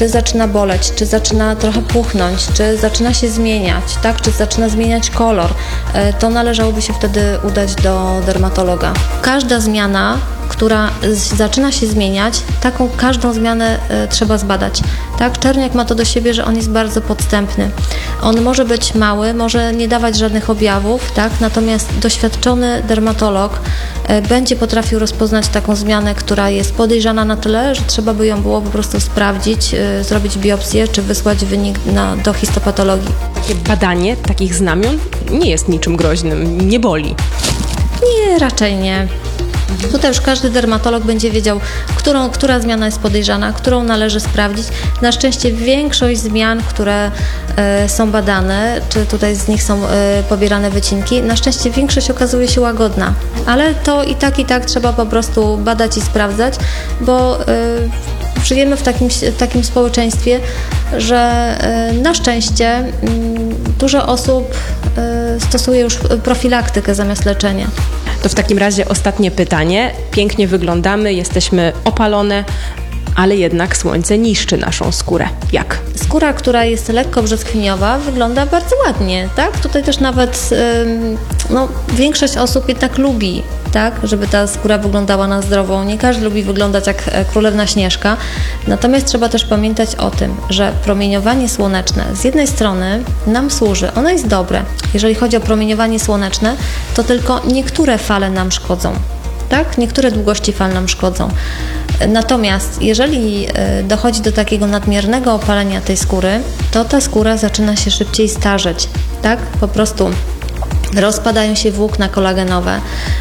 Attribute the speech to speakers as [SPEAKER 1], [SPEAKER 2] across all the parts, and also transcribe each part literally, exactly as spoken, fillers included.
[SPEAKER 1] Czy zaczyna boleć, czy zaczyna trochę puchnąć, czy zaczyna się zmieniać, tak? Czy zaczyna zmieniać kolor, to należałoby się wtedy udać do dermatologa. Każda zmiana, która zaczyna się zmieniać, taką każdą zmianę y, trzeba zbadać. Tak? Czerniak ma to do siebie, że on jest bardzo podstępny. On może być mały, może nie dawać żadnych objawów, tak? Natomiast doświadczony dermatolog y, będzie potrafił rozpoznać taką zmianę, która jest podejrzana na tyle, że trzeba by ją było po prostu sprawdzić, y, zrobić biopsję, czy wysłać wynik na, do histopatologii.
[SPEAKER 2] Takie badanie takich znamion nie jest niczym groźnym, nie boli.
[SPEAKER 1] Nie, raczej nie. Tutaj już każdy dermatolog będzie wiedział, którą, która zmiana jest podejrzana, którą należy sprawdzić. Na szczęście większość zmian, które y, są badane, czy tutaj z nich są y, pobierane wycinki, na szczęście większość okazuje się łagodna. Ale to i tak, i tak trzeba po prostu badać i sprawdzać, bo y, żyjemy w takim, w takim społeczeństwie, że y, na szczęście y, dużo osób y, stosuje już profilaktykę zamiast leczenia.
[SPEAKER 2] To w takim razie ostatnie pytanie. Pięknie wyglądamy, jesteśmy opalone, ale jednak słońce niszczy naszą skórę. Jak?
[SPEAKER 1] Skóra, która jest lekko brzoskwiniowa, wygląda bardzo ładnie, tak? Tutaj też nawet ym, no, większość osób jednak lubi, tak? Żeby ta skóra wyglądała na zdrową. Nie każdy lubi wyglądać jak królewna Śnieżka. Natomiast trzeba też pamiętać o tym, że promieniowanie słoneczne z jednej strony nam służy, ono jest dobre. Jeżeli chodzi o promieniowanie słoneczne, to tylko niektóre fale nam szkodzą. Tak? Niektóre długości fal nam szkodzą. Natomiast jeżeli dochodzi do takiego nadmiernego opalenia tej skóry, to ta skóra zaczyna się szybciej starzeć. Tak? Po prostu rozpadają się włókna kolagenowe,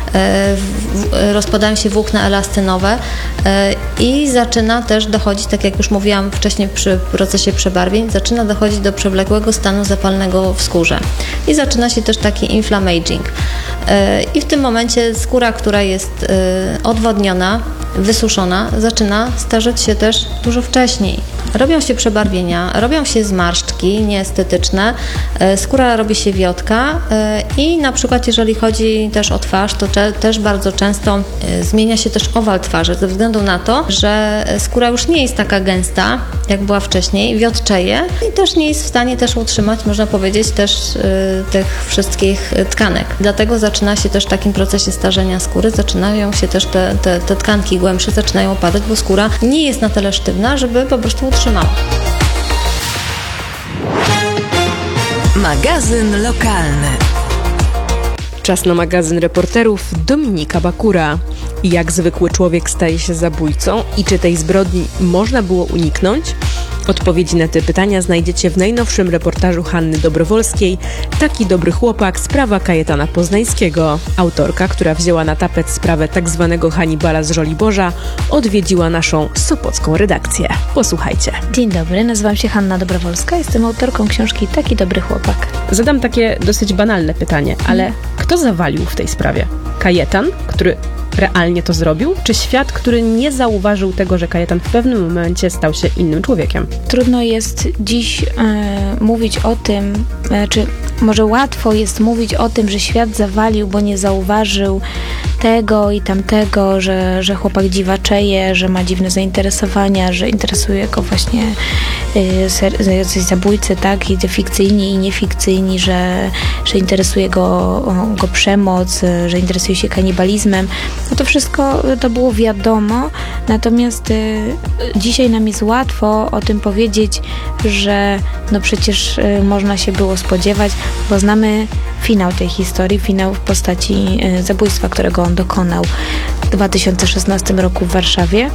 [SPEAKER 1] rozpadają się włókna elastynowe i zaczyna też dochodzić, tak jak już mówiłam wcześniej przy procesie przebarwień, zaczyna dochodzić do przewlekłego stanu zapalnego w skórze i zaczyna się też taki inflammaging. I w tym momencie skóra, która jest odwodniona, wysuszona, zaczyna starzeć się też dużo wcześniej. Robią się przebarwienia, robią się zmarszczki nieestetyczne, skóra robi się wiotka i na przykład jeżeli chodzi też o twarz, to też bardzo często zmienia się też owal twarzy ze względu na to, że skóra już nie jest taka gęsta, jak była wcześniej, wiotczeje i też nie jest w stanie też utrzymać, można powiedzieć, też tych wszystkich tkanek. Dlatego zaczyna się też w takim procesie starzenia skóry, zaczynają się też te, te, te tkanki głębsze zaczynają opadać, bo skóra nie jest na tyle sztywna, żeby po prostu utrzymała.
[SPEAKER 3] Magazyn lokalny.
[SPEAKER 2] Czas na magazyn reporterów Dominika Bakura. Jak zwykły człowiek staje się zabójcą i czy tej zbrodni można było uniknąć? Odpowiedzi na te pytania znajdziecie w najnowszym reportażu Hanny Dobrowolskiej Taki dobry chłopak, sprawa Kajetana Poznańskiego. Autorka, która wzięła na tapet sprawę tak zwanego Hannibala z Żoliborza, odwiedziła naszą sopocką redakcję. Posłuchajcie.
[SPEAKER 4] Dzień dobry, nazywam się Hanna Dobrowolska, jestem autorką książki Taki dobry chłopak.
[SPEAKER 2] Zadam takie dosyć banalne pytanie, ale kto zawalił w tej sprawie? Kajetan, który realnie to zrobił, czy świat, który nie zauważył tego, że Kajetan w pewnym momencie stał się innym człowiekiem?
[SPEAKER 4] Trudno jest dziś e, mówić o tym, e, czy może łatwo jest mówić o tym, że świat zawalił, bo nie zauważył tego i tamtego, że, że chłopak dziwaczeje, że ma dziwne zainteresowania, że interesuje go właśnie y, ser, jacyś zabójcy, tak, i fikcyjni i niefikcyjni, że, że interesuje go, go przemoc, że interesuje się kanibalizmem. No to wszystko to było wiadomo, natomiast y, dzisiaj nam jest łatwo o tym powiedzieć, że no przecież y, można się było spodziewać, bo znamy finał tej historii, finał w postaci y, zabójstwa, którego on dokonał w dwa tysiące szesnastym roku w Warszawie.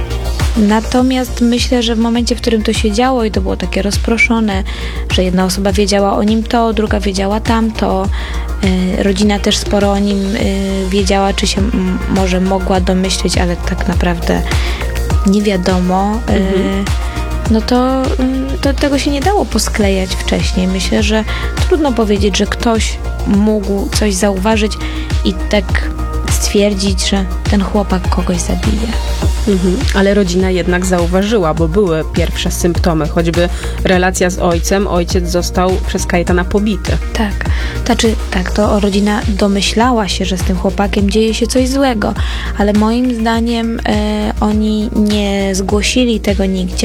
[SPEAKER 4] Natomiast myślę, że w momencie, w którym to się działo i to było takie rozproszone, że jedna osoba wiedziała o nim to, druga wiedziała tamto, y, rodzina też sporo o nim y, wiedziała, czy się m- może mogła domyśleć, ale tak naprawdę nie wiadomo. Y, mhm. No to, to tego się nie dało posklejać wcześniej. Myślę, że trudno powiedzieć, że ktoś mógł coś zauważyć i tak stwierdzić, że ten chłopak kogoś zabije.
[SPEAKER 2] Mhm, ale rodzina jednak zauważyła, bo były pierwsze symptomy, choćby relacja z ojcem. Ojciec został przez Kajetana pobity.
[SPEAKER 4] Tak, znaczy, tak, to rodzina domyślała się, że z tym chłopakiem dzieje się coś złego, ale moim zdaniem e, oni nie zgłosili tego nigdzie.